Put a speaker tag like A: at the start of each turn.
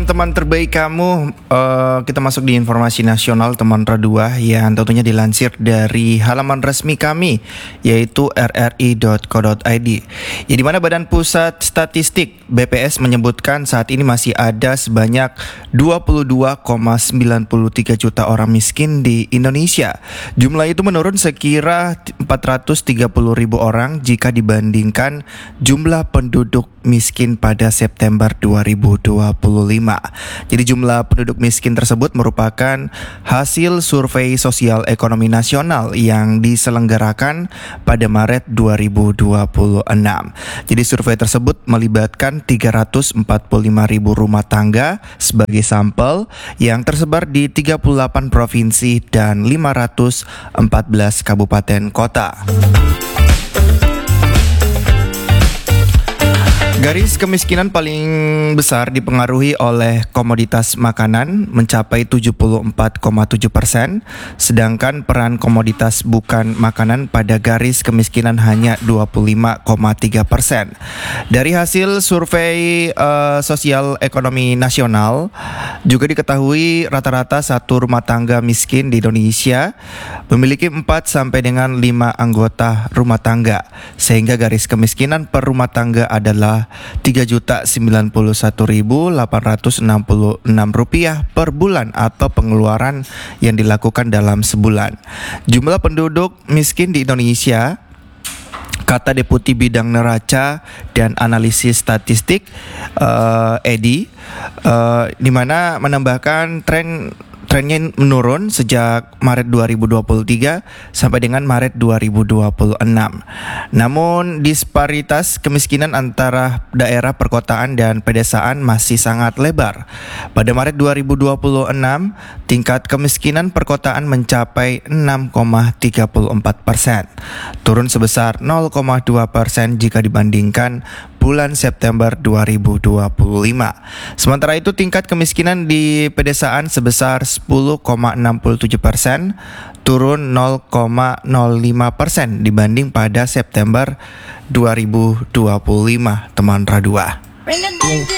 A: teman-teman terbaik kamu. Kita masuk di informasi nasional teman Radua yang tentunya dilansir dari halaman resmi kami, yaitu rri.co.id. Ya, di mana Badan Pusat Statistik BPS menyebutkan saat ini masih ada sebanyak 22,93 juta orang miskin di Indonesia. Jumlah itu menurun sekira 430 ribu orang jika dibandingkan jumlah penduduk miskin pada September 2025. Jadi jumlah penduduk miskin tersebut merupakan hasil survei sosial ekonomi nasional yang diselenggarakan pada Maret 2026. Jadi survei tersebut melibatkan 345 ribu rumah tangga sebagai sampel yang tersebar di 38 provinsi dan 514 kabupaten kota. Garis kemiskinan paling besar dipengaruhi oleh komoditas makanan mencapai 74,7%, sedangkan peran komoditas bukan makanan pada garis kemiskinan hanya 25,3%. Dari hasil survei sosial ekonomi nasional juga diketahui rata-rata satu rumah tangga miskin di Indonesia memiliki 4 sampai dengan 5 anggota rumah tangga, sehingga garis kemiskinan per rumah tangga adalah Rp391.866 per bulan atau pengeluaran yang dilakukan dalam sebulan. Jumlah penduduk miskin di Indonesia, kata Deputi Bidang Neraca dan Analisis Statistik Edi, di mana menambahkan trennya menurun sejak Maret 2023 sampai dengan Maret 2026. Namun disparitas kemiskinan antara daerah perkotaan dan pedesaan masih sangat lebar. Pada Maret 2026, tingkat kemiskinan perkotaan mencapai 6,34%, turun sebesar 0,2% jika dibandingkan bulan September 2025. Sementara itu tingkat kemiskinan di pedesaan sebesar 10,67%, turun 0,05% dibanding pada September 2025, teman Radua.